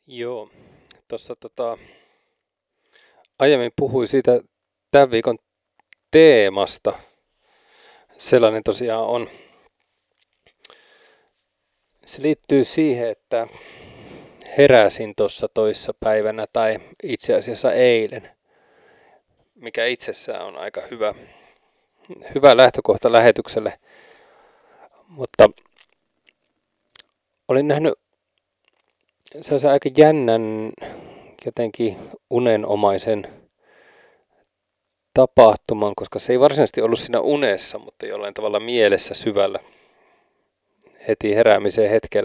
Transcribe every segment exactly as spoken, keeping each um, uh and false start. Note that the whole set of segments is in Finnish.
Joo, tuossa tota, aiemmin puhuin siitä tämän viikon teemasta. Sellainen tosiaan on. Se liittyy siihen, että heräsin tuossa toissa päivänä tai itse asiassa eilen, mikä itsessään on aika hyvä, hyvä lähtökohta lähetykselle. Mutta olin nähnyt sellaisen aika jännän, jotenkin unenomaisen tapahtuman, koska se ei varsinaisesti ollut siinä unessa, mutta jollain tavalla mielessä syvällä heti heräämisen hetkellä.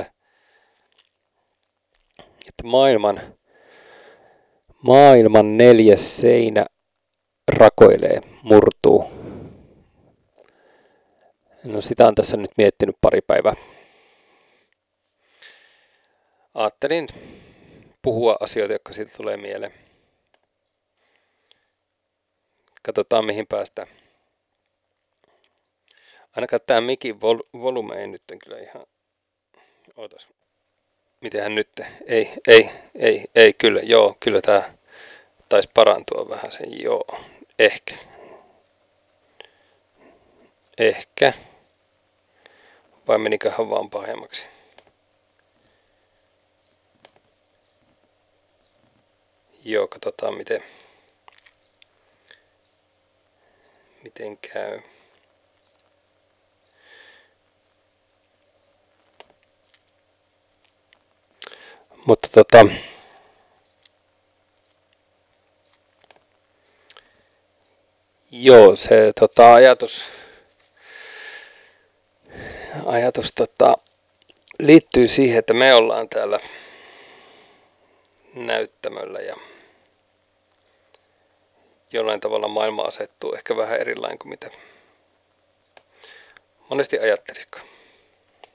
Että maailman, maailman neljäs seinä rakoilee, murtuu. No sitä on tässä nyt miettinyt pari päivää. Ajattelin puhua asioita, jotka siitä tulee mieleen. Katsotaan mihin päästään. Ainakaan tämä mikin vol- volume ei nyt kyllä ihan... Ootas. Mitenhän nyt? Ei, ei, ei, ei, kyllä, joo, kyllä tämä taisi parantua vähän sen, joo, ehkä. Ehkä. Vai meniköhän vaan pahemmaksi? Joo, katsotaan miten, miten käy. Mutta tota, joo, se tota, ajatus, ajatus tota, liittyy siihen, että me ollaan täällä näyttämöllä ja jollain tavalla maailma asettuu ehkä vähän erilainen kuin mitä monesti ajattelisiko.